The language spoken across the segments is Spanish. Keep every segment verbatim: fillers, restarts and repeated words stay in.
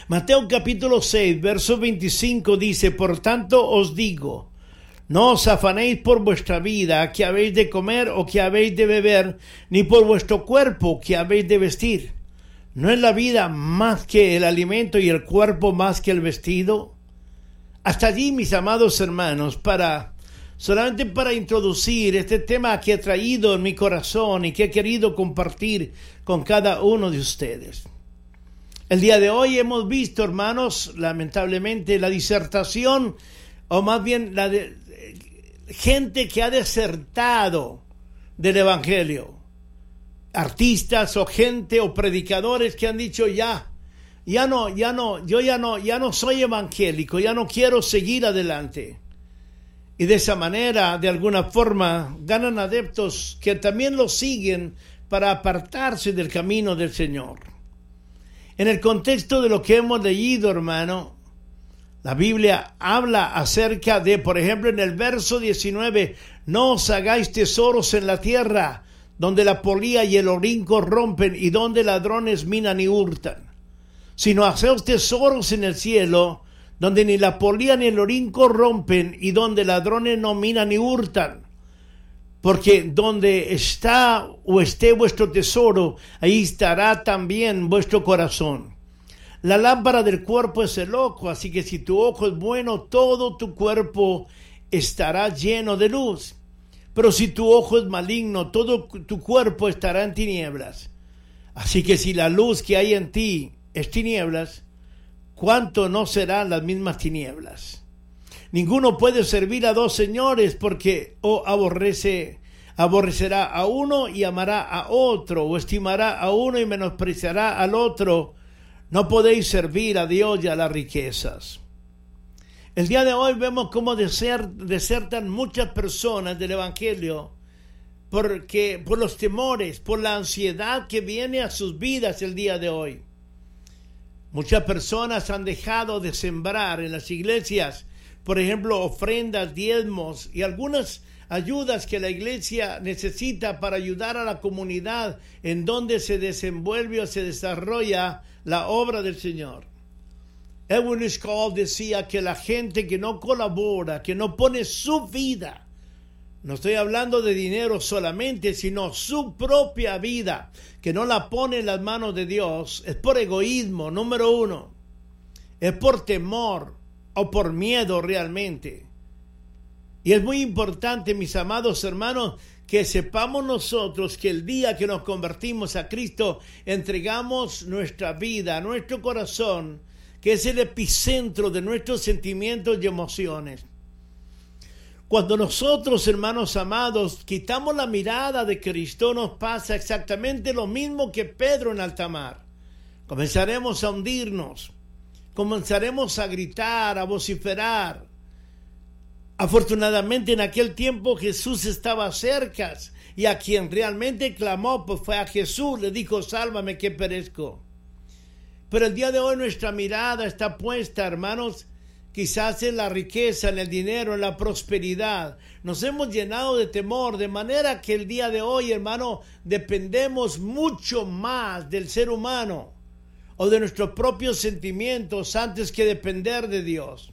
Mateo capítulo seis, verso veinticinco dice: por tanto os digo, no os afanéis por vuestra vida, qué habéis de comer o qué habéis de beber, ni por vuestro cuerpo, qué habéis de vestir. ¿No es la vida más que el alimento y el cuerpo más que el vestido? Hasta allí, mis amados hermanos, para solamente para introducir este tema que he traído en mi corazón y que he querido compartir con cada uno de ustedes. El día de hoy hemos visto, hermanos, lamentablemente la disertación, o más bien la de gente que ha desertado del evangelio. Artistas o gente o predicadores que han dicho ya, ya no, ya no, yo ya no, ya no soy evangélico, ya no quiero seguir adelante. Y de esa manera, de alguna forma, ganan adeptos que también los siguen para apartarse del camino del Señor. En el contexto de lo que hemos leído, hermano, la Biblia habla acerca de, por ejemplo, en el verso diecinueve, no os hagáis tesoros en la tierra, donde la polía y el orín corrompen y donde ladrones minan y hurtan, sino haceos tesoros en el cielo, donde ni la polía ni el orín corrompen y donde ladrones no minan ni hurtan. Porque donde está o esté vuestro tesoro, ahí estará también vuestro corazón. La lámpara del cuerpo es el ojo, así que si tu ojo es bueno, todo tu cuerpo estará lleno de luz. Pero si tu ojo es maligno, todo tu cuerpo estará en tinieblas. Así que si la luz que hay en ti es tinieblas, ¿cuánto no serán las mismas tinieblas? Ninguno puede servir a dos señores, porque o aborrece, aborrecerá a uno y amará a otro, o estimará a uno y menospreciará al otro. No podéis servir a Dios y a las riquezas. El día de hoy vemos cómo desertan muchas personas del evangelio porque, por los temores, por la ansiedad que viene a sus vidas el día de hoy. Muchas personas han dejado de sembrar en las iglesias, por ejemplo, ofrendas, diezmos y algunas ayudas que la iglesia necesita para ayudar a la comunidad en donde se desenvuelve o se desarrolla la obra del Señor. Edwin Scott decía que la gente que no colabora, que no pone su vida, no estoy hablando de dinero solamente, sino su propia vida, que no la pone en las manos de Dios, es por egoísmo, número uno, es por temor o por miedo realmente. Y es muy importante, mis amados hermanos, que sepamos nosotros que el día que nos convertimos a Cristo, entregamos nuestra vida, nuestro corazón, que es el epicentro de nuestros sentimientos y emociones. Cuando nosotros, hermanos amados, quitamos la mirada de Cristo, nos pasa exactamente lo mismo que Pedro en alta mar. Comenzaremos a hundirnos, comenzaremos a gritar, a vociferar. Afortunadamente en aquel tiempo Jesús estaba cerca y a quien realmente clamó pues fue a Jesús, le dijo: sálvame que perezco. Pero el día de hoy nuestra mirada está puesta, hermanos, quizás en la riqueza, en el dinero, en la prosperidad. Nos hemos llenado de temor, de manera que el día de hoy, hermano, dependemos mucho más del ser humano o de nuestros propios sentimientos antes que depender de Dios.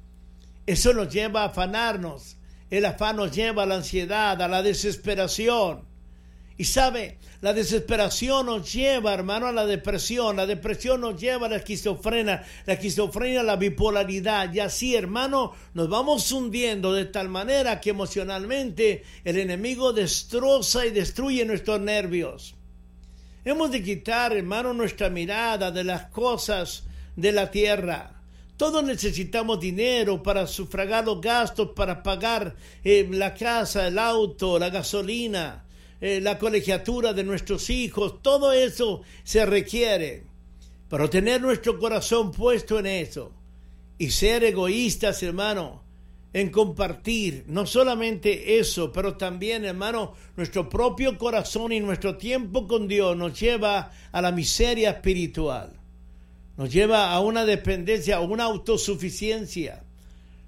Eso nos lleva a afanarnos. El afán nos lleva a la ansiedad, a la desesperación. Y sabe, la desesperación nos lleva, hermano, a la depresión. La depresión nos lleva a la esquizofrenia. La esquizofrenia a la bipolaridad. Y así, hermano, nos vamos hundiendo de tal manera que emocionalmente el enemigo destroza y destruye nuestros nervios. Hemos de quitar, hermano, nuestra mirada de las cosas de la tierra. Todos necesitamos dinero para sufragar los gastos, para pagar eh, la casa, el auto, la gasolina, eh, la colegiatura de nuestros hijos. Todo eso se requiere. Pero tener nuestro corazón puesto en eso y ser egoístas, hermano, en compartir no solamente eso, pero también, hermano, nuestro propio corazón y nuestro tiempo con Dios nos lleva a la miseria espiritual. Nos lleva a una dependencia, a una autosuficiencia.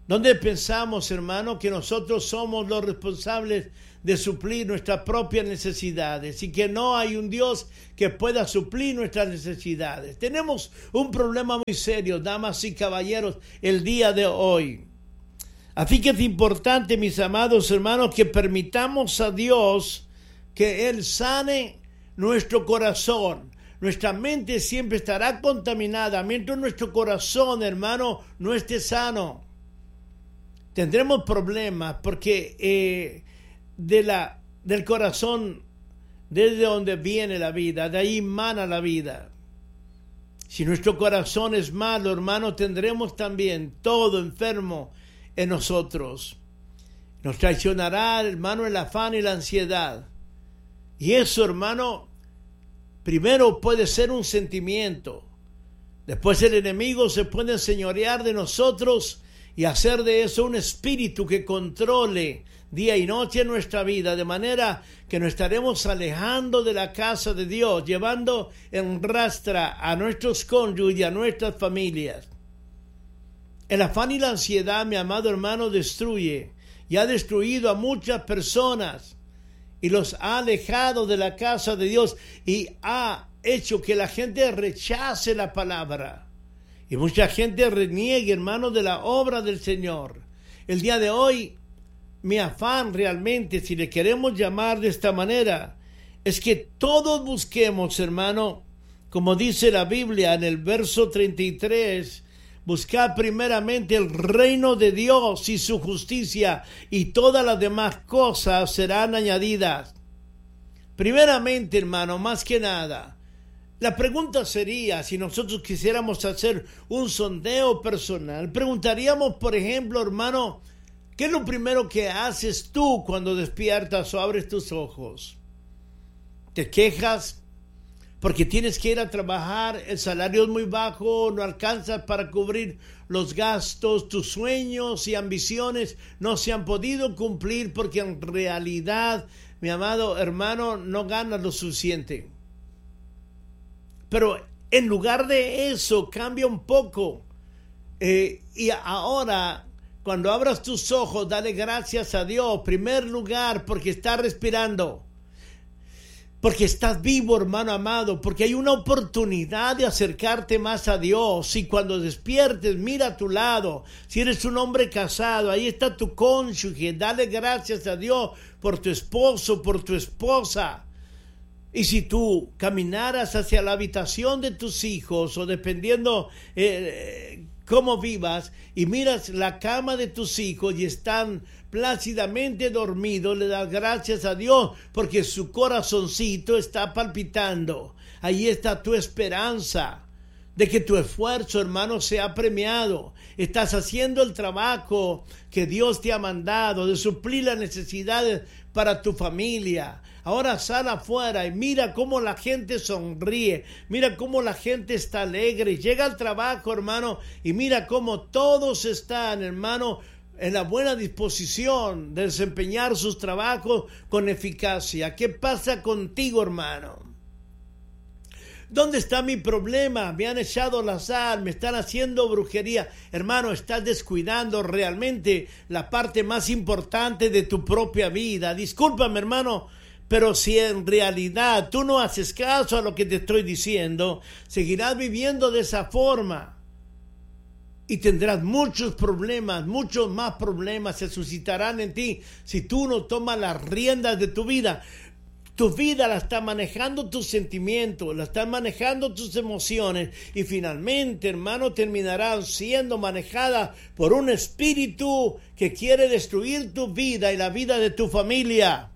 donde pensamos, hermano, que nosotros somos los responsables de suplir nuestras propias necesidades y que no hay un Dios que pueda suplir nuestras necesidades. Tenemos un problema muy serio, damas y caballeros, el día de hoy. Así que es importante, mis amados hermanos, que permitamos a Dios que Él sane nuestro corazón. Nuestra mente siempre estará contaminada mientras nuestro corazón, hermano, no esté sano. Tendremos problemas porque eh, de la, del corazón, desde donde viene la vida, de ahí emana la vida. Si nuestro corazón es malo, hermano, tendremos también todo enfermo en nosotros. Nos traicionará, hermano, el afán y la ansiedad. Y eso, hermano, primero puede ser un sentimiento. Después el enemigo se puede enseñorear de nosotros y hacer de eso un espíritu que controle día y noche en nuestra vida, de manera que nos estaremos alejando de la casa de Dios, llevando en rastra a nuestros cónyuges y a nuestras familias. El afán y la ansiedad, mi amado hermano, destruye y ha destruido a muchas personas y los ha alejado de la casa de Dios y ha hecho que la gente rechace la palabra. Y mucha gente reniegue, hermano, de la obra del Señor. El día de hoy, mi afán realmente, si le queremos llamar de esta manera, es que todos busquemos, hermano, como dice la Biblia en el verso treinta y tres, buscar primeramente el reino de Dios y su justicia, y todas las demás cosas serán añadidas. Primeramente, hermano, más que nada, la pregunta sería, si nosotros quisiéramos hacer un sondeo personal, preguntaríamos, por ejemplo, hermano, ¿qué es lo primero que haces tú cuando despiertas o abres tus ojos? ¿Te quejas porque tienes que ir a trabajar, el salario es muy bajo, no alcanzas para cubrir los gastos, tus sueños y ambiciones no se han podido cumplir porque en realidad, mi amado hermano, no ganas lo suficiente? Pero en lugar de eso, cambia un poco. Eh, y ahora, cuando abras tus ojos, dale gracias a Dios. Primer lugar, porque estás respirando. Porque estás vivo, hermano amado. Porque hay una oportunidad de acercarte más a Dios. Y cuando despiertes, mira a tu lado. Si eres un hombre casado, ahí está tu cónyuge. Dale gracias a Dios por tu esposo, por tu esposa. Y si tú caminaras hacia la habitación de tus hijos, o dependiendo eh, cómo vivas, y miras la cama de tus hijos y están plácidamente dormidos, le das gracias a Dios porque su corazoncito está palpitando. Ahí está tu esperanza de que tu esfuerzo, hermano, sea premiado. Estás haciendo el trabajo que Dios te ha mandado de suplir las necesidades para tu familia. Ahora sal afuera y mira cómo la gente sonríe, mira cómo la gente está alegre. Llega al trabajo, hermano, y mira cómo todos están, hermano, en la buena disposición de desempeñar sus trabajos con eficacia. ¿Qué pasa contigo, hermano? ¿Dónde está mi problema? Me han echado la sal, me están haciendo brujería. Hermano, estás descuidando realmente la parte más importante de tu propia vida. Discúlpame, hermano, pero si en realidad tú no haces caso a lo que te estoy diciendo, seguirás viviendo de esa forma. Y tendrás muchos problemas, muchos más problemas se suscitarán en ti si tú no tomas las riendas de tu vida. Tu vida la está manejando tus sentimientos, la están manejando tus emociones y finalmente, hermano, terminarán siendo manejadas por un espíritu que quiere destruir tu vida y la vida de tu familia.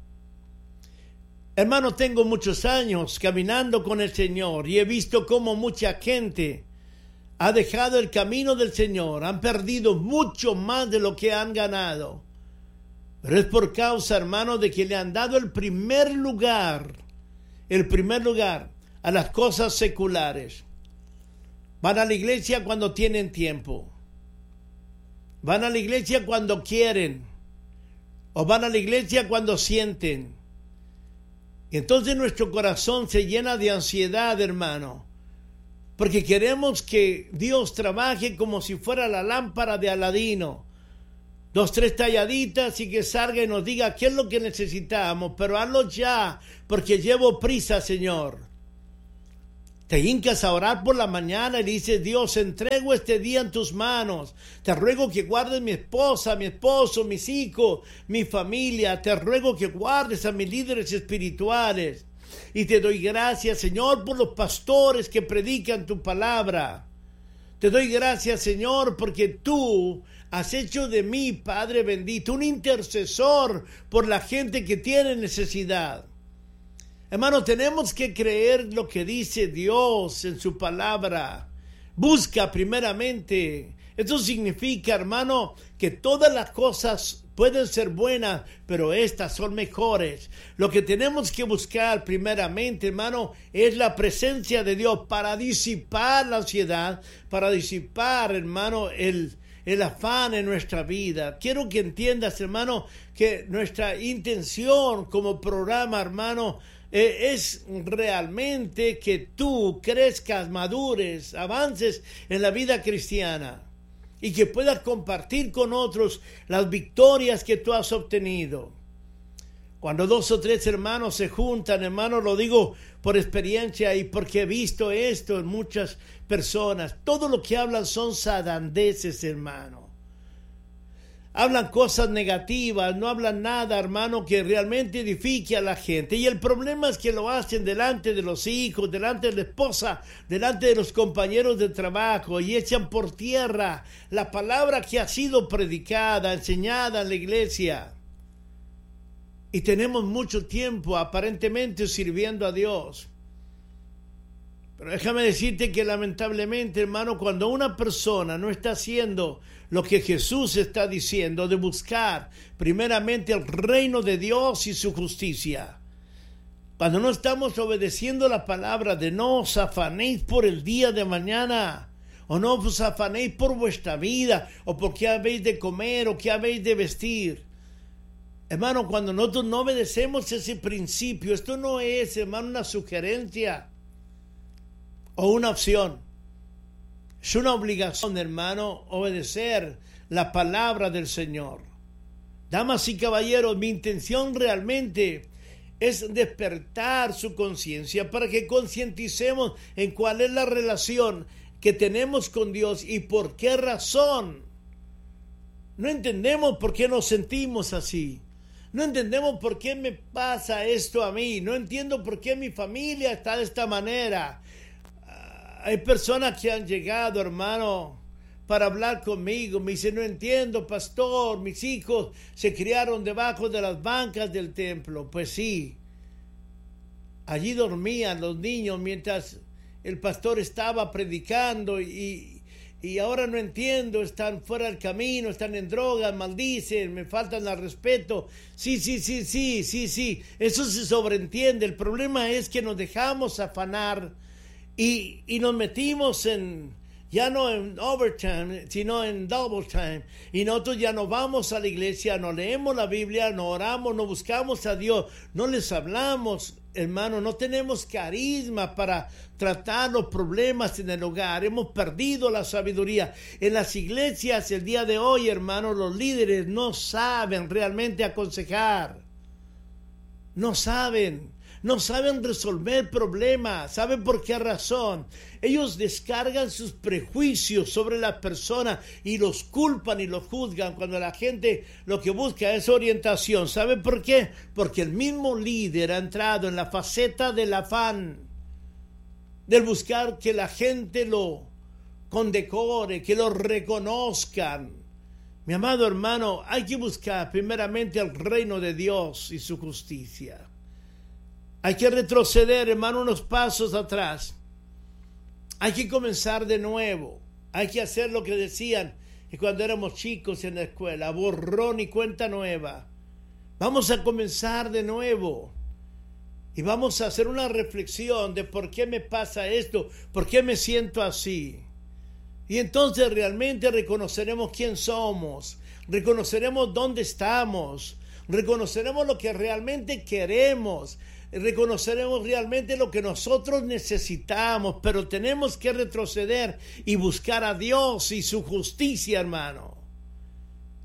Hermano, tengo muchos años caminando con el Señor y he visto cómo mucha gente ha dejado el camino del Señor, han perdido mucho más de lo que han ganado. Pero es por causa, hermano, de que le han dado el primer lugar, el primer lugar a las cosas seculares. Van a la iglesia cuando tienen tiempo. Van a la iglesia cuando quieren. O van a la iglesia cuando sienten. Y entonces nuestro corazón se llena de ansiedad, hermano. Porque queremos que Dios trabaje como si fuera la lámpara de Aladino. dos, tres talladitas y que salga y nos diga qué es lo que necesitamos, pero hazlo ya, porque llevo prisa, Señor. Te hincas a orar por la mañana y dices, Dios, entrego este día en tus manos. Te ruego que guardes mi esposa, mi esposo, mis hijos, mi familia. Te ruego que guardes a mis líderes espirituales. Y te doy gracias, Señor, por los pastores que predican tu palabra. Te doy gracias, Señor, porque tú has hecho de mí, Padre bendito, un intercesor por la gente que tiene necesidad. Hermano, tenemos que creer lo que dice Dios en su palabra. Busca primeramente. Esto significa, hermano, que todas las cosas pueden ser buenas, pero estas son mejores. Lo que tenemos que buscar primeramente, hermano, es la presencia de Dios para disipar la ansiedad, para disipar, hermano, el, el afán en nuestra vida. Quiero que entiendas, hermano, que nuestra intención como programa, hermano, eh, es realmente que tú crezcas, madures, avances en la vida cristiana y que puedas compartir con otros las victorias que tú has obtenido. Cuando dos o tres hermanos se juntan, hermano, lo digo por experiencia y porque he visto esto en muchas personas, todo lo que hablan son sadandeces, hermano. Hablan cosas negativas, no hablan nada, hermano, que realmente edifique a la gente. Y el problema es que lo hacen delante de los hijos, delante de la esposa, delante de los compañeros de trabajo y echan por tierra la palabra que ha sido predicada, enseñada en la iglesia. Y tenemos mucho tiempo aparentemente sirviendo a Dios. Pero déjame decirte que lamentablemente, hermano, cuando una persona no está haciendo lo que Jesús está diciendo, de buscar primeramente el reino de Dios y su justicia, cuando no estamos obedeciendo la palabra de no os afanéis por el día de mañana, o no os afanéis por vuestra vida, o por qué habéis de comer, o qué habéis de vestir. Hermano, cuando nosotros no obedecemos ese principio, esto no es, hermano, una sugerencia o una opción. Es una obligación, hermano, obedecer la palabra del Señor. Damas y caballeros, mi intención realmente es despertar su conciencia para que concienticemos en cuál es la relación que tenemos con Dios y por qué razón. No entendemos por qué nos sentimos así. No entendemos por qué me pasa esto a mí. No entiendo por qué mi familia está de esta manera. Hay personas que han llegado, hermano, para hablar conmigo. Me dicen, no entiendo, pastor, mis hijos se criaron debajo de las bancas del templo. Pues sí, allí dormían los niños mientras el pastor estaba predicando y, y ahora no entiendo, están fuera del camino, están en drogas, maldicen, me faltan al respeto. Sí, sí, sí, sí, sí, sí, eso se sobreentiende. El problema es que nos dejamos afanar Y, y nos metimos en, ya no en overtime, sino en double time. Y nosotros ya no vamos a la iglesia, no leemos la Biblia, no oramos, no buscamos a Dios, no les hablamos, hermano, no tenemos carisma para tratar los problemas en el hogar. Hemos perdido la sabiduría. En las iglesias el día de hoy, hermano, los líderes no saben realmente aconsejar. No saben. No saben resolver problemas. ¿Saben por qué razón? Ellos descargan sus prejuicios sobre la persona y los culpan y los juzgan cuando la gente lo que busca es orientación. ¿Saben por qué? Porque el mismo líder ha entrado en la faceta del afán, del buscar que la gente lo condecore, que lo reconozcan. Mi amado hermano, hay que buscar primeramente el reino de Dios y su justicia. Hay que retroceder, hermano, unos pasos atrás. Hay que comenzar de nuevo. Hay que hacer lo que decían cuando éramos chicos en la escuela, borrón y cuenta nueva. Vamos a comenzar de nuevo. Y vamos a hacer una reflexión de por qué me pasa esto, por qué me siento así. Y entonces realmente reconoceremos quién somos, reconoceremos dónde estamos, reconoceremos lo que realmente queremos, reconoceremos realmente lo que nosotros necesitamos, pero tenemos que retroceder y buscar a Dios y su justicia, hermano.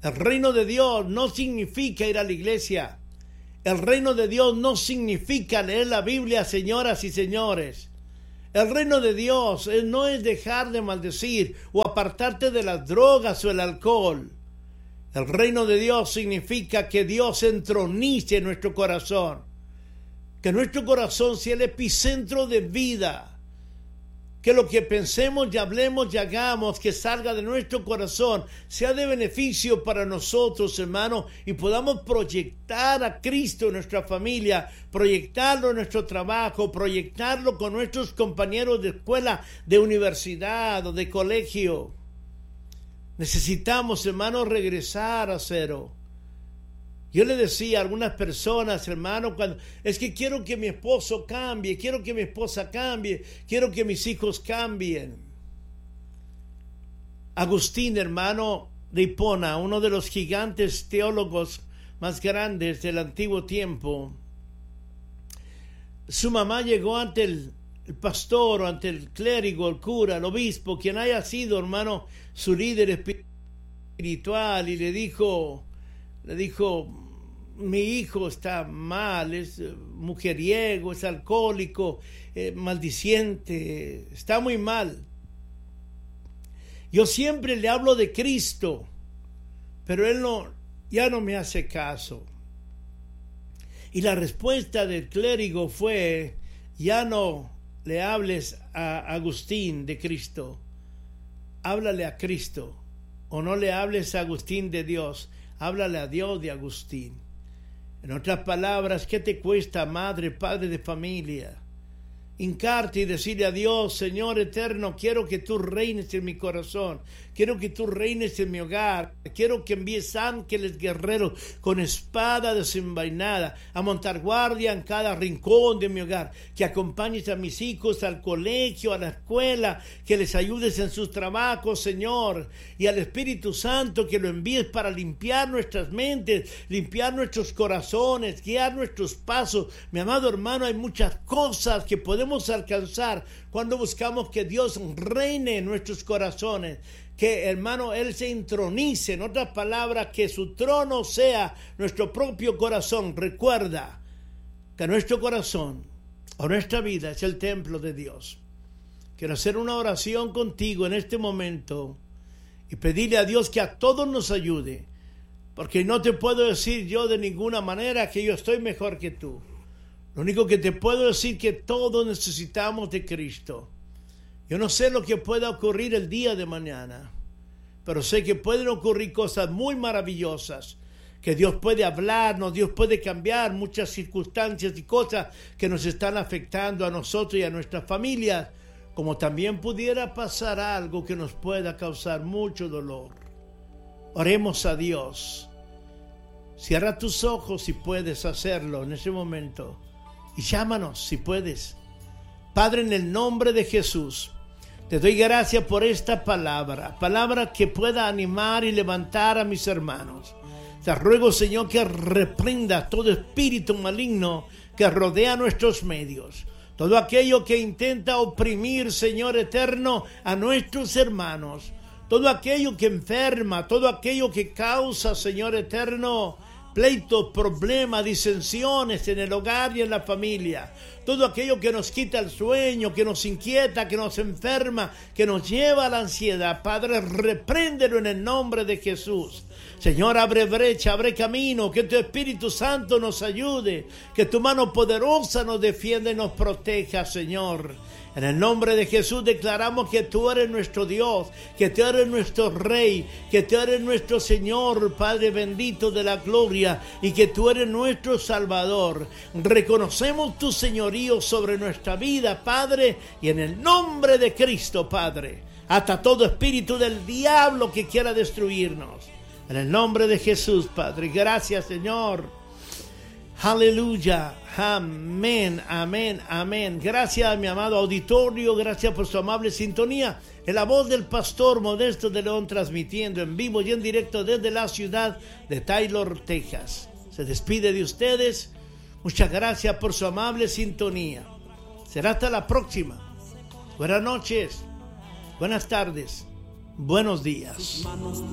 El reino de Dios no significa ir a la iglesia. El reino de Dios no significa leer la Biblia, señoras y señores. El reino de Dios no es dejar de maldecir o apartarte de las drogas o el alcohol. El reino de Dios significa que Dios entronice nuestro corazón. Que nuestro corazón sea el epicentro de vida. Que lo que pensemos y hablemos y hagamos que salga de nuestro corazón sea de beneficio para nosotros, hermano, y podamos proyectar a Cristo en nuestra familia, proyectarlo en nuestro trabajo, proyectarlo con nuestros compañeros de escuela, de universidad o de colegio. Necesitamos, hermano, regresar a cero. Yo le decía a algunas personas, hermano, cuando es que quiero que mi esposo cambie, quiero que mi esposa cambie, quiero que mis hijos cambien. Agustín, hermano, de Hipona, uno de los gigantes teólogos más grandes del antiguo tiempo, su mamá llegó ante el, el pastor o ante el clérigo, el cura, el obispo, quien haya sido, hermano, su líder espiritual, y le dijo, le dijo, mi hijo está mal, es mujeriego, es alcohólico, eh, maldiciente, está muy mal. Yo siempre le hablo de Cristo, pero él no, ya no me hace caso. Y la respuesta del clérigo fue, ya no le hables a Agustín de Cristo, háblale a Cristo, o no le hables a Agustín de Dios, háblale a Dios de Agustín. En otras palabras, ¿qué te cuesta, madre, padre de familia? Hincarte y decirle a Dios, Señor eterno, quiero que tú reines en mi corazón, quiero que tú reines en mi hogar, quiero que envíes ángeles guerreros con espada desenvainada a montar guardia en cada rincón de mi hogar, que acompañes a mis hijos al colegio, a la escuela, que les ayudes en sus trabajos, Señor, y al Espíritu Santo que lo envíes para limpiar nuestras mentes, limpiar nuestros corazones, guiar nuestros pasos. Mi amado hermano, hay muchas cosas que podemos alcanzar cuando buscamos que Dios reine en nuestros corazones, que, hermano, Él se entronice, en otras palabras, que su trono sea nuestro propio corazón. Recuerda que nuestro corazón o nuestra vida es el templo de Dios. Quiero hacer una oración contigo en este momento y pedirle a Dios que a todos nos ayude, porque no te puedo decir yo de ninguna manera que yo estoy mejor que tú. Lo único que te puedo decir es que todos necesitamos de Cristo. Yo no sé lo que pueda ocurrir el día de mañana, pero sé que pueden ocurrir cosas muy maravillosas, que Dios puede hablarnos, Dios puede cambiar muchas circunstancias y cosas que nos están afectando a nosotros y a nuestras familias, como también pudiera pasar algo que nos pueda causar mucho dolor. Oremos a Dios. Cierra tus ojos si puedes hacerlo en ese momento. Y llámanos si puedes. Padre, en el nombre de Jesús, te doy gracias por esta palabra, palabra que pueda animar y levantar a mis hermanos. Te ruego, Señor, que reprenda todo espíritu maligno que rodea nuestros medios, todo aquello que intenta oprimir, Señor eterno, a nuestros hermanos, todo aquello que enferma, todo aquello que causa, Señor eterno, pleitos, problemas, disensiones en el hogar y en la familia. Todo aquello que nos quita el sueño, que nos inquieta, que nos enferma, que nos lleva a la ansiedad. Padre, repréndelo en el nombre de Jesús. Señor, abre brecha, abre camino, que tu Espíritu Santo nos ayude, que tu mano poderosa nos defienda y nos proteja, Señor. En el nombre de Jesús declaramos que tú eres nuestro Dios, que tú eres nuestro Rey, que tú eres nuestro Señor, Padre bendito de la gloria, y que tú eres nuestro Salvador. Reconocemos tu señorío sobre nuestra vida, Padre, y en el nombre de Cristo, Padre, hasta todo espíritu del diablo que quiera destruirnos. En el nombre de Jesús, Padre, gracias, Señor. Aleluya, amén, amén, amén. Gracias, mi amado auditorio, gracias por su amable sintonía. En la voz del pastor Modesto de León, transmitiendo en vivo y en directo desde la ciudad de Taylor, Texas. Se despide de ustedes. Muchas gracias por su amable sintonía. Será hasta la próxima. Buenas noches, buenas tardes, buenos días.